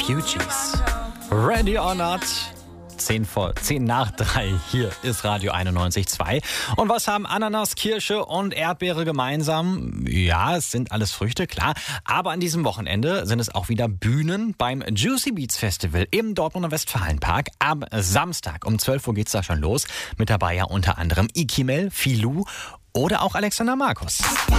Fugees. Ready or not? 10 nach 3. Hier ist Radio 91.2. Und was haben Ananas, Kirsche und Erdbeere gemeinsam? Ja, es sind alles Früchte, klar. Aber an diesem Wochenende sind es auch wieder Bühnen beim Juicy Beats Festival im Dortmunder Westfalenpark. Am Samstag um 12 Uhr geht's da schon los. Mit dabei ja unter anderem Ikimel, Filou oder auch Alexander Markus.